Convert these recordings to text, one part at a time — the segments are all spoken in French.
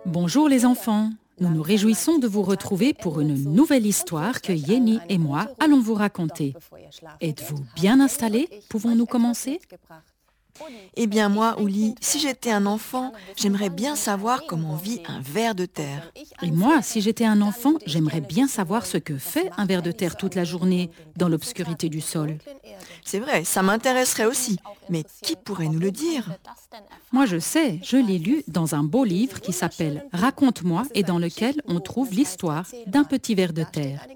Bonjour les enfants, nous nous réjouissons de vous retrouver pour une nouvelle histoire que Jenny et moi allons vous raconter. Êtes-vous bien installés? Pouvons-nous commencer? Eh bien moi, Ouli, si j'étais un enfant, j'aimerais bien savoir comment vit un ver de terre. Et moi, si j'étais un enfant, j'aimerais bien savoir ce que fait un ver de terre toute la journée dans l'obscurité du sol. C'est vrai, ça m'intéresserait aussi. Mais qui pourrait nous le dire? Moi je sais, je l'ai lu dans un beau livre qui s'appelle Raconte-moi et dans lequel on trouve l'histoire d'un petit ver de terre.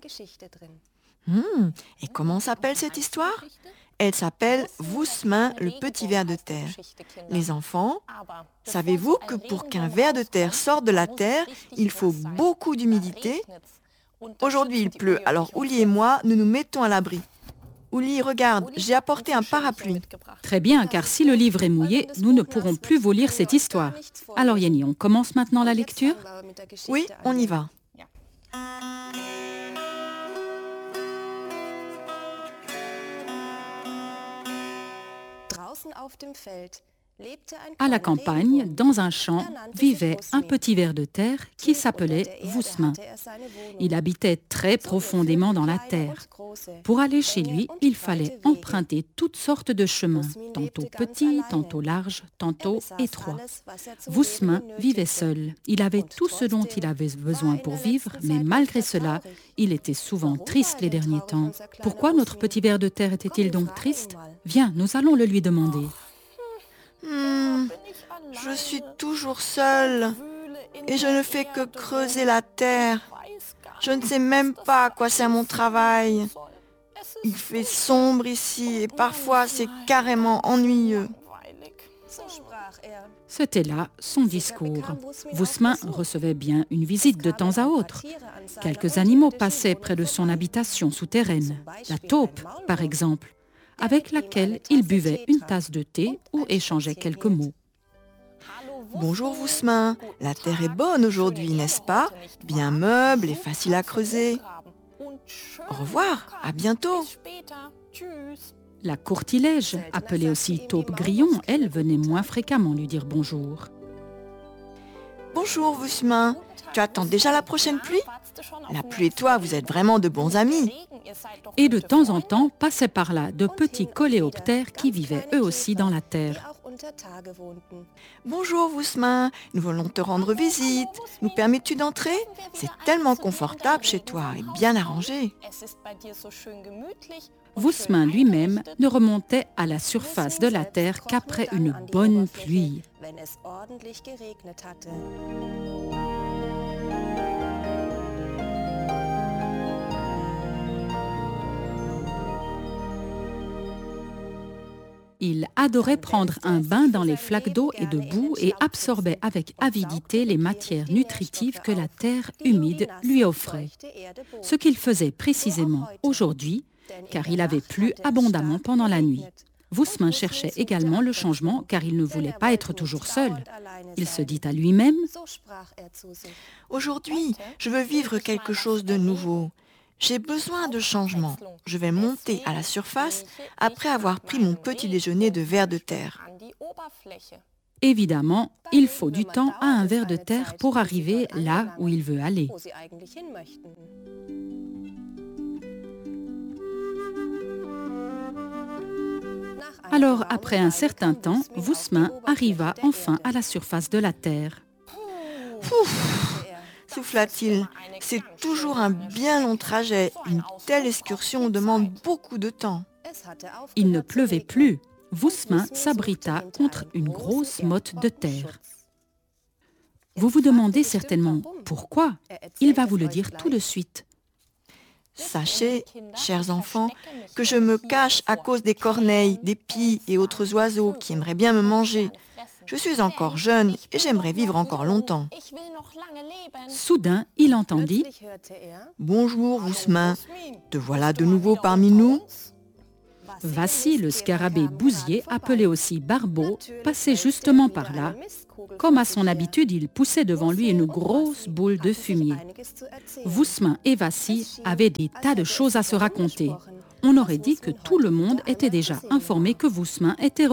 Et comment s'appelle cette histoire? Elle s'appelle Woesmin, le petit ver de terre. Les enfants, savez-vous que pour qu'un ver de terre sorte de la terre, il faut beaucoup d'humidité? Aujourd'hui il pleut, alors Ouli et moi, nous nous mettons à l'abri. Ouli, regarde, j'ai apporté un parapluie. Très bien, car si le livre est mouillé, nous ne pourrons plus vous lire cette histoire. Alors Jenny, on commence maintenant la lecture? Oui, on y va. À la campagne, dans un champ, vivait un petit ver de terre qui s'appelait Woesmin. Il habitait très profondément dans la terre. Pour aller chez lui, il fallait emprunter toutes sortes de chemins, tantôt petits, tantôt larges, tantôt étroits. Woesmin vivait seul. Il avait tout ce dont il avait besoin pour vivre, mais malgré cela, il était souvent triste les derniers temps. Pourquoi notre petit ver de terre était-il donc triste? Viens, nous allons le lui demander. Je suis toujours seule et je ne fais que creuser la terre. Je ne sais même pas à quoi sert mon travail. Il fait sombre ici et parfois c'est carrément ennuyeux. C'était là son discours. Woesmin recevait bien une visite de temps à autre. Quelques animaux passaient près de son habitation souterraine. La taupe, par exemple, avec laquelle il buvait une tasse de thé ou échangeait quelques mots. Bonjour Woesmin, la terre est bonne aujourd'hui, n'est-ce pas? Bien meuble et facile à creuser. Au revoir, à bientôt. La courtilège, appelée aussi taupe grillon, elle venait moins fréquemment lui dire bonjour. Bonjour Woesmin, tu attends déjà la prochaine pluie? La pluie et toi, vous êtes vraiment de bons amis. Et de temps en temps passaient par là de petits coléoptères qui vivaient eux aussi dans la terre. Bonjour Woesmin, nous voulons te rendre visite. Nous permets-tu d'entrer? C'est tellement confortable chez toi et bien arrangé. Woesmin lui-même ne remontait à la surface de la terre qu'après une bonne pluie. Il adorait prendre un bain dans les flaques d'eau et de boue et absorbait avec avidité les matières nutritives que la terre humide lui offrait. Ce qu'il faisait précisément aujourd'hui, car il avait plu abondamment pendant la nuit. Woesmin cherchait également le changement car il ne voulait pas être toujours seul. Il se dit à lui-même: « Aujourd'hui, je veux vivre quelque chose de nouveau. J'ai besoin de changement. Je vais monter à la surface après avoir pris mon petit déjeuner de ver de terre. » Évidemment, il faut du temps à un ver de terre pour arriver là où il veut aller. Alors, après un certain temps, Woesmin arriva enfin à la surface de la terre. Ouf, souffla-t-il, c'est toujours un bien long trajet. Une telle excursion demande beaucoup de temps. Il ne pleuvait plus. Woesmin s'abrita contre une grosse motte de terre. Vous vous demandez certainement pourquoi? Il va vous le dire tout de suite. Sachez, chers enfants, que je me cache à cause des corneilles, des pies et autres oiseaux qui aimeraient bien me manger. Je suis encore jeune et j'aimerais vivre encore longtemps. Soudain, il entendit: « Bonjour Woesmin, te voilà de nouveau parmi nous ?» Voici le scarabée bousier, appelé aussi barbeau, passait justement par là. Comme à son habitude, il poussait devant lui une grosse boule de fumier. Woesmin et Vassi avaient des tas de choses à se raconter. On aurait dit que tout le monde était déjà informé que Woesmin était